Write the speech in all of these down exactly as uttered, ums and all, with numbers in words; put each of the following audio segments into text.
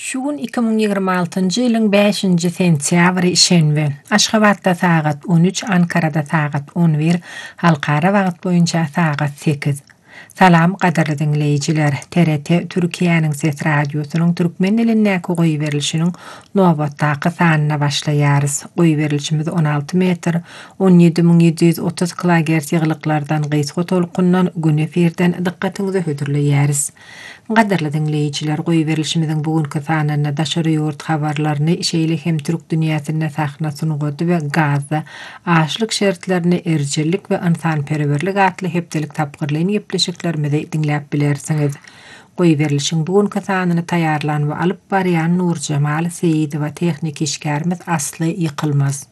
Şugun iki min ýigirme altynjy ýylyň beşinji sentýabry şenbe. Aşgabatda sagat on üç, Ankarada sagat on bir, halkara wagt boýunça sagat sekiz. Salam gaderli dinleýijiler. T R T Türkiýanyň Ses Radiosynyň türkmen dilindäki goý berilişiniň nobatdaky sanyna başlaýarys. Goý berilişimiz on alty metr, on ýedi min ýedi ýüz otuz kilohertz ýyglyklardan gysga tolkundan gün efirden dikkatiňizi hödürleýäris. Gaderli dinleýijiler, goý berilişimiziň bugünkü sanyna daşary ýurt habarlaryny şeýle hem türk dünýäsinde sahna sunugy we Gazda açlyk şertlerini erjellik we insanperwerlik atly hepdelik tapgyrlygyny gepleşiklerimizi dinläp bilersiňiz. Goý berilişiň bugünkü sanyny taýýarlan we alyp barýan Nurjamal Seýidowa tehnik işgärimiz Asly Ýykylmaz.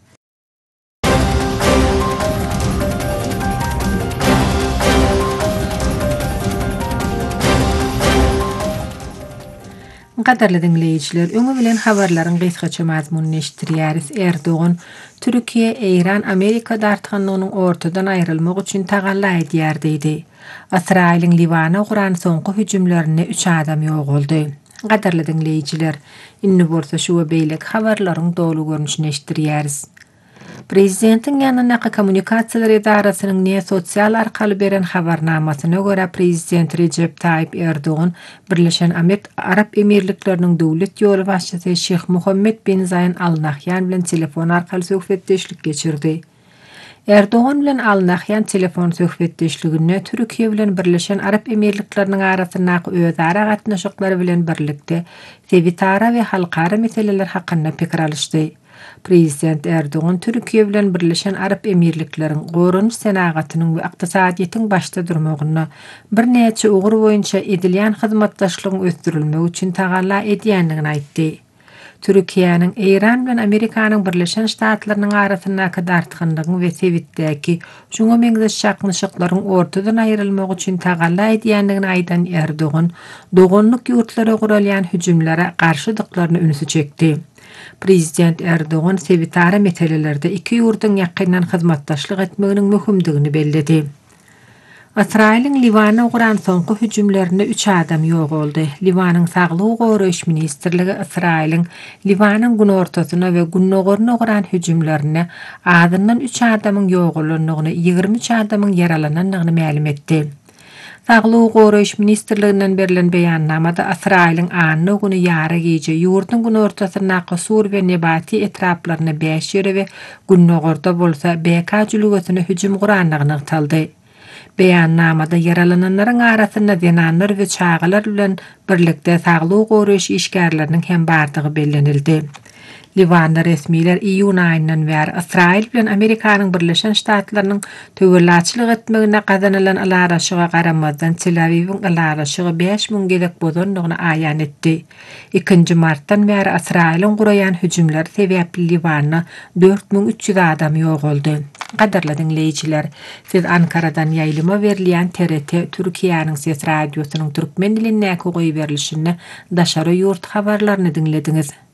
Gaderli dinleýijiler, öňe bilen habarlaryň gysgaça mazmunyny eşitdirýäris. Erdogan Türkiýe, Eýran, Amerika dartganlygynyň ortadan aýrylmak üçin tagalla edýär diýdi. Israýlyň Liwana guran soňky hüjümlerine üç adam ýogaldy. Gaderli dinleýijiler, inni bolsa şu we beýlek habarlaryň dolu görnüşini eşitdirýäris. Prezidentiň ýanyna kommunikasiýalar edarasynyň ne sosial arkaly beren habarnamasyna görä Prezident Recep Tayyip Erdogan Birleşen Arap Emirlikleriniň döwlet ýoly başçysy Şeyh Muhammed bin Zayed Al Nahyan bilen telefon arkaly söhbetdeşlik geçirdi. Erdogan bilen Al Nahyan telefon söhbetdeşligine Türkiýe bilen Birleşen Arap Emirlikleriniň arasyndaky özara gatnaşyklary bilen birlikde sebitara we halkara meseleler hakynda pikir alışdy. Prezident Erdogan Türkiýe bilen Birleşen Arap Emirlikleriň gorunç senagatynyň we ykdysadyýetyň başda durmagyna bir näçe ugur boýunça edilýän hyzmatdaşlygyň ösdürilmegi üçin tagalla edýändigini aýtdy. Türkiýanyň Eýran bilen Amerikanyň Birleşen Ştatlarynyň arasyndaky dartgynlygyň we sebitdäki şoňa meňzeş çaknyşyklaryň ortadan aýrylmagy üçin tagalla edýändigini aýdan Erdogan, dogonlyk ýurtlara guralýan hüjümlere garşydyklaryny ünsü çekdi. Prezident Erdogan sebitara meselelerde iki ýurtyň ýakyndan hyzmatdaşlyk etmeginiň möhümdigini belledi. Israýlyň Liwana guran soňky hüjümlerinde üç adam ýogaldy. Liwanyň Saglyk goraýyş ministrligi Israýlyň Liwanyň gün ortasyna we günnogoruna guran hüjümlerine adyndan üç adamyň ýogalandygyny, ýigirme üç adamyň yaralanandygyny ma'lum etdi. Saglyk goraýyş ministrliginden berilen beýannamada Israýlyň anyny güni ýara gece ýurtyň gün ortasyndaky sur we nebati etraplaryna beş ýere we günnogorda bolsa B K jülügesine hüjüm guranlygyny aýtaldy. Beýannamada yaralananlaryň arasynda denanlar we çağalar bilen birlikde saglyk goraýyş işgärleriniň hem bardygy bellenildi. Liwanda resmiler iýun aýyndan bäri Israýl bilen Amerikanyň Birleşen Ştatlarynyň töwerläçilik etmegine gazanylan alaraşyga garamazdan Tel Aviwiň alaraşygy beş min gelek bodanlygyny aýan etdi. ikinji martdan bäri Israýlyň guraýan hüjümler sebäpli Liwana dört min üç ýüz adam ýogaldy. Gaderli dinleýijiler, siz Ankaradan ýaýlyma berilýän T R T Türkiýanyň Ses Radiosynyň türkmen dilindäki goý berilişini daşary ýurt habarlaryny dinlediňiz.